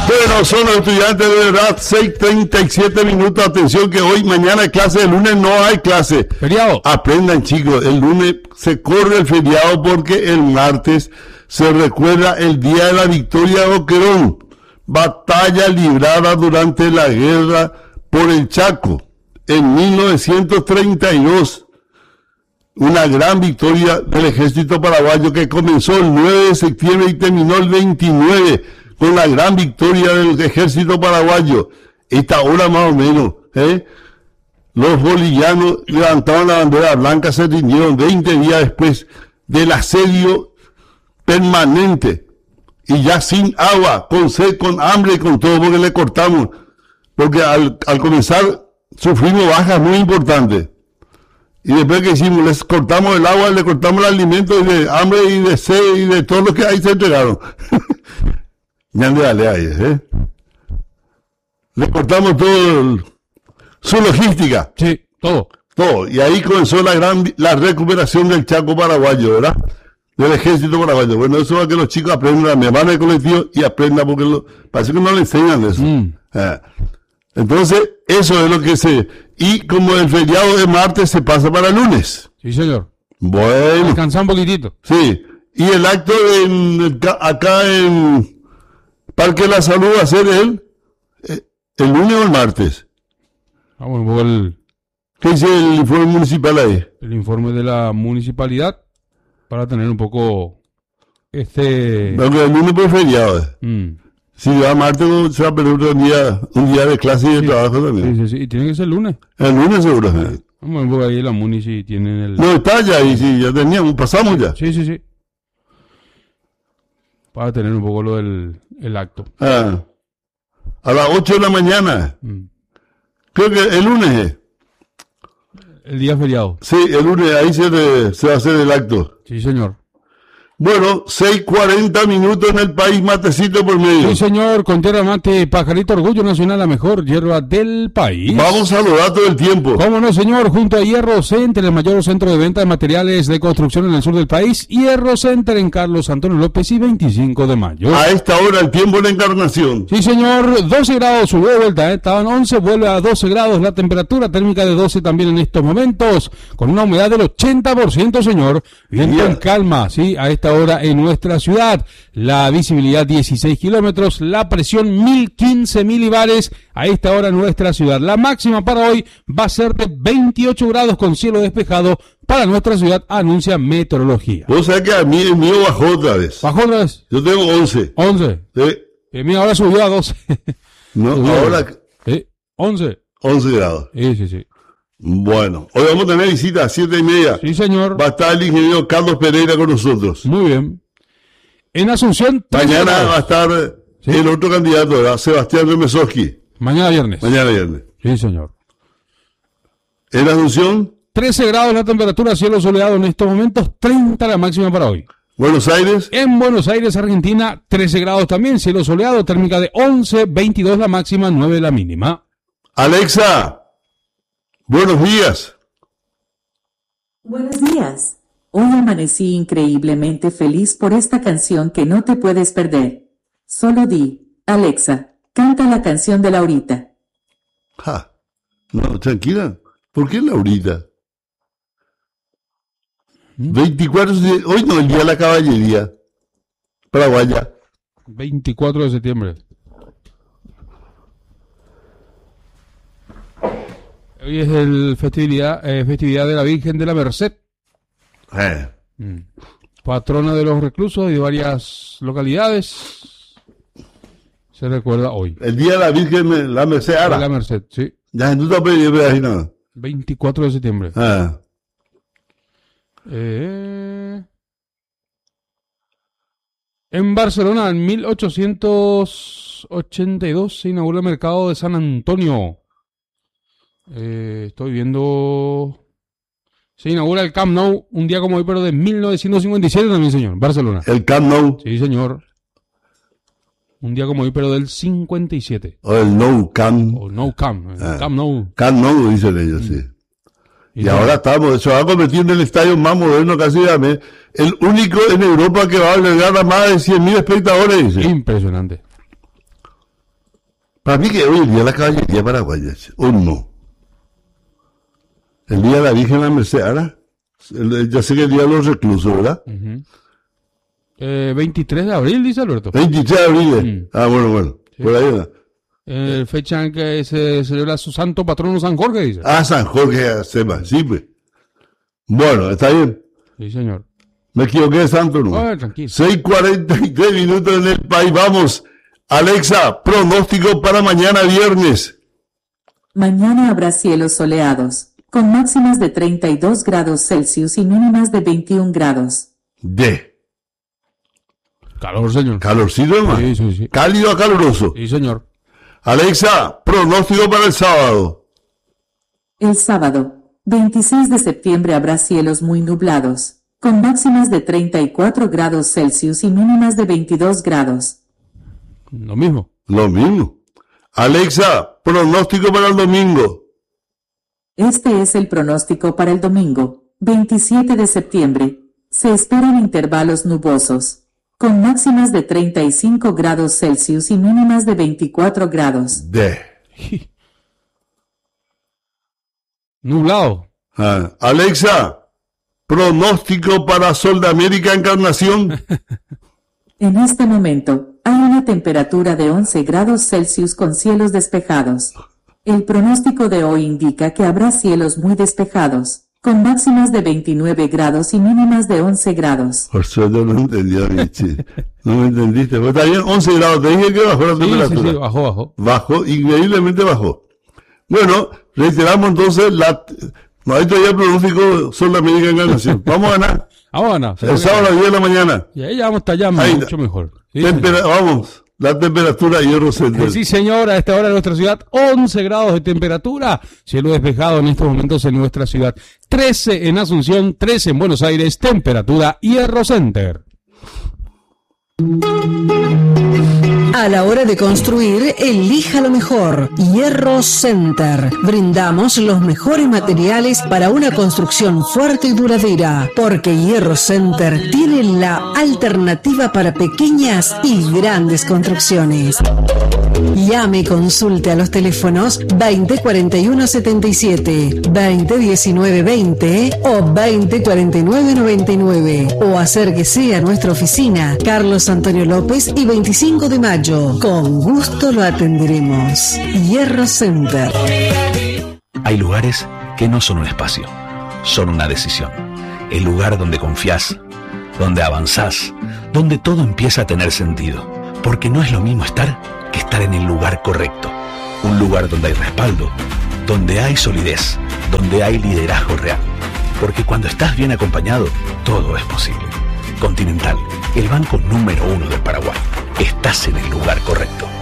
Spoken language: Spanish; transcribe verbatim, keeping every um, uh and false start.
Bueno, son los estudiantes de verdad, seis treinta y siete minutos. Atención que hoy, mañana hay clase, el lunes no hay clase. Feriado. Aprendan, chicos, el lunes se corre el feriado porque el martes se recuerda el día de la victoria de Boquerón. Batalla librada durante la guerra por el Chaco en mil novecientos treinta y dos. Una gran victoria del ejército paraguayo que comenzó el nueve de septiembre y terminó el veintinueve con la gran victoria del ejército paraguayo. Esta hora más o menos, ¿eh? Los bolivianos levantaron la bandera blanca, se rindieron veinte días después del asedio permanente y ya sin agua, con sed, con hambre y con todo, porque le cortamos, porque al, al comenzar sufrimos bajas muy importantes. Y después que hicimos, les cortamos el agua, le cortamos el alimento y de hambre y de sed y de todo lo que ahí se entregaron. Ya ande dale ahí, ¿eh? Le cortamos todo el, su logística. Sí, todo. Todo. Y ahí comenzó la gran, la recuperación del Chaco paraguayo, ¿verdad? Del ejército paraguayo. Bueno, eso va que los chicos aprendan, me van al colectivo y aprendan porque lo, parece que no le enseñan eso. Mm. Eh. Entonces, eso es lo que se... Y como el feriado de martes se pasa para el lunes. Sí, señor. Bueno. Descansar un poquitito. Sí. Y el acto en, acá en Parque de la Salud va a ser el, el lunes o el martes. Vamos, ah, bueno, el... ¿Qué dice el informe municipal ahí? El informe de la municipalidad para tener un poco este... Porque el lunes por feriado. Mm. Si va martes, se va a perder un día, un día de clase y de sí, trabajo también. Sí, sí, sí. Y tiene que ser el lunes. El lunes seguro. Sí. Vamos a ver ahí la muni si tienen el... No, está ya ahí, sí, ya teníamos, pasamos ya. Sí, sí, sí. Para tener un poco lo del el acto. Ah, a las ocho de la mañana. Mm. Creo que el lunes es. El día feriado. Sí, el lunes, ahí se, se va a hacer el acto. Sí, señor. Bueno, seis cuarenta minutos en el país, matecito por medio. Sí, señor, con tierra mate, Pajarito Orgullo Nacional, la mejor hierba del país. Vamos a los datos del tiempo. Cómo no, señor, junto a Hierro Center, el mayor centro de venta de materiales de construcción en el sur del país. Hierro Center en Carlos Antonio López y veinticinco de mayo. A esta hora el tiempo en la Encarnación. Sí, señor, doce grados, subió de vuelta, ¿eh? Estaban once, vuelve a doce grados, la temperatura térmica de doce también en estos momentos, con una humedad del ochenta por ciento, señor. Viento en calma, sí, a esta hora en nuestra ciudad, la visibilidad dieciséis kilómetros, la presión mil quince milibares a esta hora en nuestra ciudad. La máxima para hoy va a ser de veintiocho grados con cielo despejado para nuestra ciudad, anuncia meteorología. Vos sabés que a mí el mío bajó otra vez. ¿Bajó otra vez? Yo tengo once. once. Sí. El mío ahora subió a doce. No, subió ahora... Sí, once. once grados. Sí, sí, sí. Bueno, hoy vamos a tener visita a siete y media. Sí, señor. Va a estar el ingeniero Carlos Pereira con nosotros. Muy bien. En Asunción... Mañana va a estar ¿sí? el otro candidato, ¿verdad? Sebastián Remesoski. Mañana viernes. Mañana viernes. Sí, señor. En Asunción... trece grados la temperatura, cielo soleado en estos momentos, treinta la máxima para hoy. Buenos Aires. En Buenos Aires, Argentina, trece grados también, cielo soleado, térmica de once, veintidós la máxima, nueve la mínima. Alexa... Buenos días. Buenos días. Hoy amanecí increíblemente feliz por esta canción que no te puedes perder. Solo di, Alexa, canta la canción de Laurita. Ja. No, tranquila. ¿Por qué Laurita? ¿Mm? veinticuatro de... Hoy no, el día de la caballería. Paraguaya. veinticuatro de septiembre. Hoy es el festividad, eh, festividad de la Virgen de la Merced. Eh. Mm. Patrona de los reclusos y de varias localidades. Se recuerda hoy. El día de la Virgen de la Merced. De la Merced, sí. Ya, no te puedes ir nada. veinticuatro de septiembre. Ah. Eh... En Barcelona, en mil ochocientos ochenta y dos, se inauguró el mercado de San Antonio. Eh, estoy viendo... Se inaugura el Camp Nou un día como hoy, pero de mil novecientos cincuenta y siete también, señor. Barcelona. ¿El Camp Nou? Sí, señor. Un día como hoy, pero del cincuenta y siete. O el No Camp. O No Camp. Ah. Camp Nou. Camp Nou, dicen ellos, sí. Y, y ahora no. estamos, se va a convertir en el estadio más moderno casi de el único en Europa que va a albergar a más de cien mil espectadores, dice. Impresionante. Para mí que hoy el día de la caballería paraguaya, o no. El día de la Virgen de la Merced, ¿ahora? Ya sé que el día de los reclusos, ¿verdad? Uh-huh. eh, veintitrés de abril, dice Alberto. veintitrés de abril. Mm. Ah, bueno, bueno. Sí. Por ahí va. Eh, fecha en que se celebra su santo patrono San Jorge, dice. Ah, San Jorge, sepa, sí, pues. Bueno, ¿está bien? Sí, señor. Me equivoqué de santo, ¿no? Ah, tranquilo. seis cuarenta y tres minutos en el país. Vamos. Alexa, pronóstico para mañana viernes. Mañana habrá cielos soleados, con máximas de treinta y dos grados Celsius y mínimas de veintiún grados. De. Calor, señor. Calorcito, hermano. Sí, sí, sí. Cálido a caluroso. Sí, señor. Alexa, pronóstico para el sábado. El sábado, veintiséis de septiembre, habrá cielos muy nublados, con máximas de treinta y cuatro grados Celsius y mínimas de veintidós grados. Lo mismo. Lo mismo. Alexa, pronóstico para el domingo. Este es el pronóstico para el domingo, veintisiete de septiembre. Se esperan intervalos nubosos, con máximas de treinta y cinco grados Celsius y mínimas de veinticuatro grados. De. Nublado. Ah, Alexa, pronóstico para Sol de América Encarnación. En este momento, hay una temperatura de once grados Celsius con cielos despejados. El pronóstico de hoy indica que habrá cielos muy despejados, con máximas de veintinueve grados y mínimas de once grados. Por suerte no entendí, Michi. No me entendiste. Pero está bien, once grados. Te dije que bajó la sí, temperatura. Sí, sí, bajó, bajó. Bajó, increíblemente bajó. Bueno, reiteramos entonces la... No hay todavía pronóstico Sol de América Encarnación. Vamos a ganar. Vamos a ganar. El sábado a las diez de la mañana. Y ahí ya vamos hasta allá, ahí, mucho mejor. Sí, tempera- vamos, la temperatura Hierro Center. Sí, señora, a esta hora en nuestra ciudad, once grados de temperatura. Cielo despejado en estos momentos en nuestra ciudad. trece en Asunción, trece en Buenos Aires, temperatura Hierro Center. A la hora de construir, elija lo mejor. Hierro Center. Brindamos los mejores materiales para una construcción fuerte y duradera, porque Hierro Center tiene la alternativa para pequeñas y grandes construcciones. Llame y consulte a los teléfonos veinte cuarenta y uno setenta y siete, veinte diecinueve veinte o veinte cuarenta y nueve noventa y nueve, o acérquese a nuestra oficina Carlos Antonio López y veinticinco de mayo. Con gusto lo atenderemos. Hierro Center. Hay lugares que no son un espacio, son una decisión. El lugar donde confías, donde avanzás, donde todo empieza a tener sentido. Porque no es lo mismo estar que estar en el lugar correcto. Un lugar donde hay respaldo, donde hay solidez, donde hay liderazgo real. Porque cuando estás bien acompañado, todo es posible. Continental, el banco número uno del Paraguay. Estás en el lugar correcto.